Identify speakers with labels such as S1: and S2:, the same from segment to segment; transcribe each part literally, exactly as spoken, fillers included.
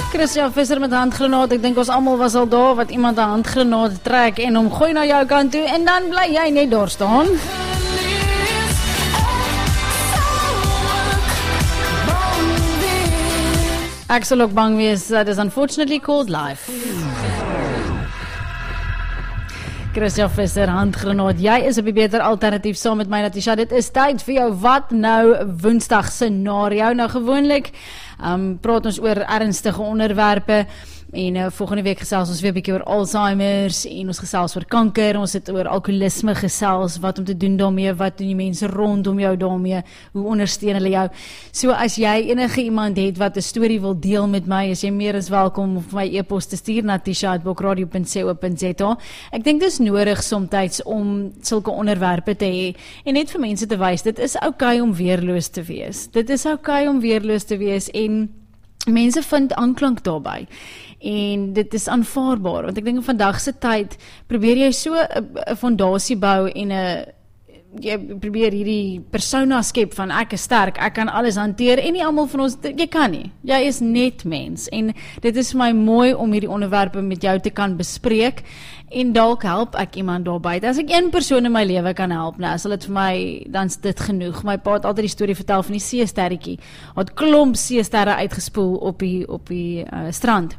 S1: Christian Visser met handgranaat, ek dink ons almal was al daar wat iemand 'n handgranaat trek en hom gooi na jou kant toe en dan bly jy net daar staan. Ek sal ook bang wees, that is unfortunately called life. Christian Visser, handgranaat, jy is op die beter alternatief saam met my, Natasha. Dit is tyd vir jou wat nou Woensdag scenario. Nou gewoonlik um, praat ons oor ernstige onderwerpe en uh, volgende week gesels ons weer 'n bietjie oor Alzheimer's en ons gesels oor kanker, ons het oor alkoholisme gesels, wat om te doen daarmee, wat doen die mense rondom jou daarmee, hoe ondersteun hulle jou. So as jy enige iemand het wat 'n storie wil deel met my, is jy meer as welkom om my e-pos te stuur na natasha at bokradio punt co punt za. Ek dink dis nodig soms om sulke onderwerpe te hê en net vir mense te wys, dit is oukei om weerloos te wees. Dit is oukei om weerloos te wees en mense vind aanklank daarbey. En dit is aanvaarbaar, want ek dink in vandag se tyd probeer jy so 'n fondasie bou en 'n jy probeer hierdie persona skep van ek is sterk, ek kan alles hanteer en nie almal van ons, jy kan nie. Jy is net mens en dit is vir my mooi om hierdie onderwerpe met jou te kan bespreek en dalk help ek iemand daarby. As ek een persoon in my lewe kan help, nou, sal dit vir my, dan is dit genoeg. My pa het altyd die storie vertel van die seesterretjie. Hy het klomp seesterre uitgespoel op die, op die uh, strand.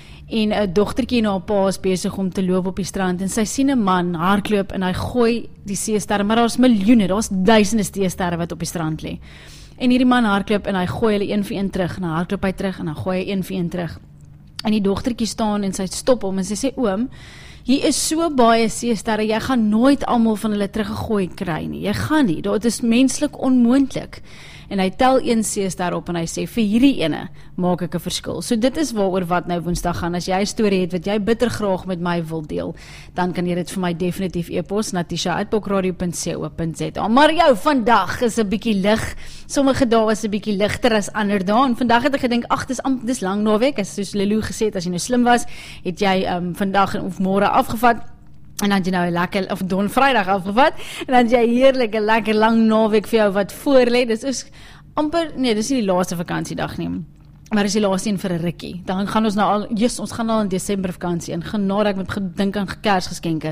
S1: En 'n dogtertjie na haar pa is besig om te loop op die strand en sy sien 'n man hardloop en hy gooi die seesterre, maar daar's miljoene, daar's duisende seesterre wat op die strand lê. En hierdie man hardloop en hy gooi hulle een vir een terug en dan hardloop hy terug en dan gooi hy een vir een terug. En die dogtertjie staan en sy stop hom en sy sê, oom, hier is so baie seesterre, jy gaan nooit almal van hulle teruggegooi kry nie. Jy gaan nie, dit is menslik onmoontlik. En hy tel een seester op en hy sê, vir hierdie ene maak ek 'n verskil. So dit is waaroor wat nou Woensdag gaan. As jy 'n storie het wat jy bitter graag met my wil deel, dan kan jy dit vir my definitief e-pos, natasha at bokradio punt co punt za. Maar jou, vandag is 'n bietjie lig. Sommige dae is 'n bietjie ligter as ander dae. En vandag het ek gedink, ag, dis amper dis lang naweek. As soos Lelu gesê het, as jy nou slim was, het jy um, vandag of môre afgevat. En dan het jy nou 'n lekker, of don Vrydag afgevat, en dan het jy heerlik 'n lekker lang naweek vir jou wat voorlê. Dis is amper, nee, dis nie die laaste vakansiedag nie, maar dis die laaste een vir 'n rukkie. Dan gaan ons nou al, yes, ons gaan nou in Desember vakansie, en genade ek moet gedink aan Kersgeskenke.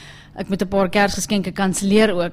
S1: Ek moet 'n paar Kersgeskenke kanselleer ook.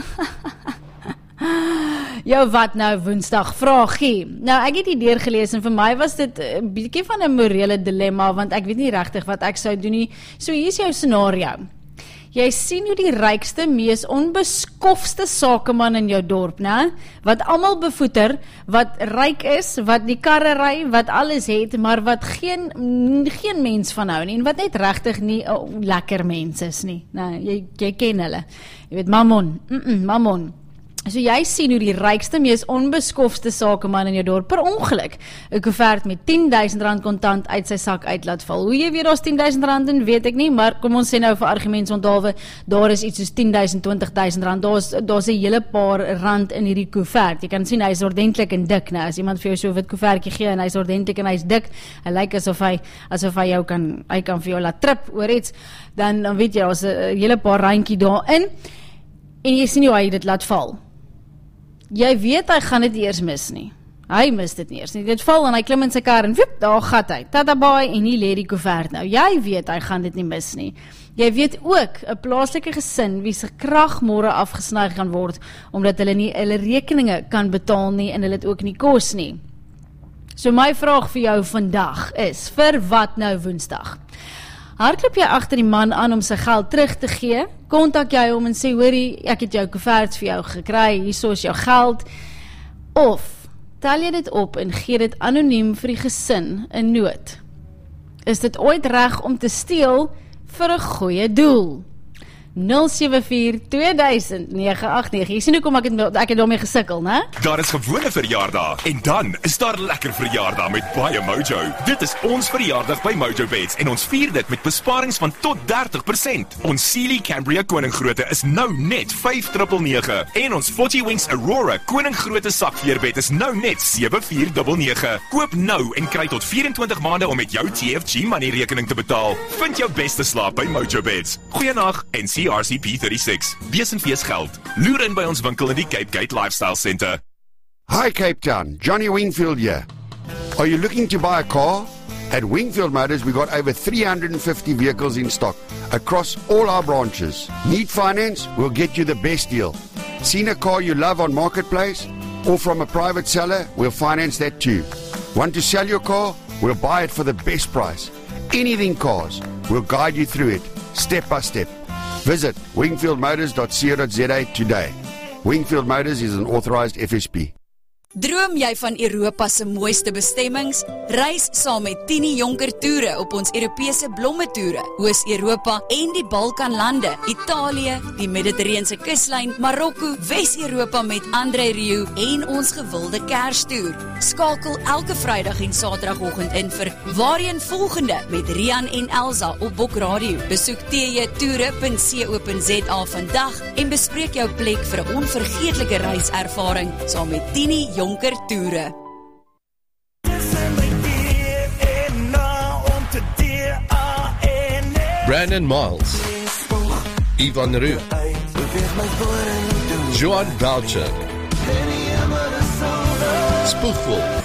S1: Jou wat nou Woensdag, vraagie. Nou, ek het die deurgelees en vir my was dit 'n bietjie van 'n morele dilemma, want ek weet nie regtig wat ek sou doen nie. So hier is jou scenario. Jy sien hoe die rykste, mees onbeskofste sakeman in jou dorp, né, wat almal bevoeter, wat ryk is, wat die karre ry, wat alles het, maar wat geen geen mens van hou nie, en wat net regtig nie 'n oh, lekker mens is nie. Nou, jy jy ken hulle. Jy weet Mammon, mm -mm, Mammon. So jy sien hoe die rykste, mees onbeskofste sakeman in jou dorp per ongeluk 'n koevert met tien duisend rand kontant uit sy sak uit laat val. Hoe jy weet daar's tien duisend rand in, weet ek nie, maar kom ons sê nou vir argumentsonthaalwe, daar is iets soos tien duisend, twintig duisend rand, daar's daar's 'n hele paar rand in hierdie koevert. Jy kan sien hy is ordentlik en dik, nou, as iemand vir jou so 'n wit koevertjie gee en hy is ordentlik en hy is dik, hy lyk asof hy asof hy jou kan hy kan vir jou laat trip oor iets, dan dan weet jy daar's 'n hele paar randjie daarin en jy sien hoe hy dit laat val. Jy weet hy gaan dit eers mis nie. Hy mis dit nie eers nie. Dit val en hy klim in sy kar en whoop, daar gat hy. Tatabaai en hier lê die koevert nou. Jy weet hy gaan dit nie mis nie. Jy weet ook 'n plaaslike gesin wie se krag môre afgesny gaan word omdat hulle nie hulle rekeninge kan betaal nie en hulle het ook nie kos nie. So my vraag vir jou vandag is, vir wat nou Woensdag? Hardloop jy agter die man aan om sy geld terug te gee? Kontak jy hom en sê, hoorie, ek het jou koevert vir jou gekry, hierso is jou geld. Of tel jy dit op en gee dit anoniem vir die gesin in nood? Is dit ooit reg om te steel vir 'n goeie doel? nul sewe vier twee duisend nege agt nege. Jy sien hoe kom ek het, ek het daarmee gesukkel, né?
S2: Daar is gewone verjaardae en dan is daar lekker verjaardae met baie Mojo. Dit is ons verjaardag by Mojo Beds en ons vier dit met besparings van tot dertig persent. Ons Sealy Cambria Koninggrootte is nou net vyf nege nege nege en ons forty Wings Aurora Koninggrootte sakveerbed is nou net sewe vier nege nege. Koop nou en kry tot vyf-en-twintig maande om met jou T F G money rekening te betaal. Vind jou beste slaap by Mojo Beds. Goeienag en C R C P thirty-six. Wees en fees geld. Loer in by ons winkel in die Cape Gate Lifestyle Centre.
S3: Hi Cape Town, Johnny Wingfield here. Are you looking to buy a car? At Wingfield Motors, we got over three hundred fifty vehicles in stock across all our branches. Need finance? We'll get you the best deal. Seen a car you love on Marketplace or from a private seller? We'll finance that too. Want to sell your car? We'll buy it for the best price. Anything cars, we'll guide you through it, step by step. Visit wingfield motors dot co dot za today. Wingfield Motors is an authorized F S P.
S4: Droom jy van Europa se mooiste bestemmings? Reis saam met Tini Jonker Toere op ons Europese blomme toere, Oos-Europa en die Balkanlande, Italië, die Mediterrane kuslyn, Marokko, Wes-Europa met André Rieu en ons gewilde Kerstoer. Skakel elke Vrydag en Saterdagoggend in vir Waarheen volgende met Rian en Elsa op Bok Radio. Besoek t j toere punt co punt za vandag en bespreek jou plek vir 'n onvergeetlike reiservaring saam met Tini Jonker Toere.
S5: Brandon Miles, Ivan Roux, Joan Boucher, Spoegwolf,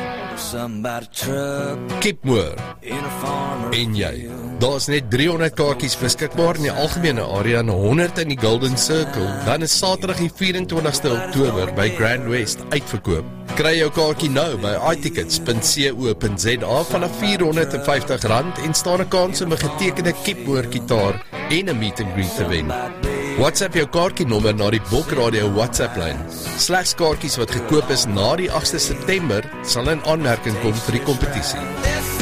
S5: Kipmoor en jy. Daar is net driehonderd kaartjies beskikbaar in die algemene area en honderd in die Golden Circle. Dan is Saterdag die vyf en twintigste Oktober by Grand West uitverkoop. Kry jou kaartjie nou by i tickets punt co punt za vanaf vierhonderd vyftig rand en staan 'n kans om 'n getekende Kipmoor gitaar en 'n meet and greet te wen. WhatsApp jou kaartjie nommer na die Bok Radio WhatsApp lyn. Slegs kaartjies wat gekoop is na die agste September sal in aanmerking kom vir die kompetisie.